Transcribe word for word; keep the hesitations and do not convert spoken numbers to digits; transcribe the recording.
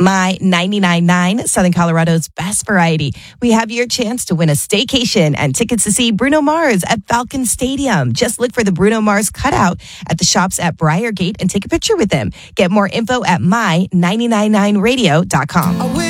My ninety-nine point nine, Southern Colorado's best variety. We have your chance to win a staycation and tickets to see Bruno Mars at Falcon Stadium. Just look for the Bruno Mars cutout at the shops at Briargate and take a picture with him. Get more info at my nine nine nine radio dot com.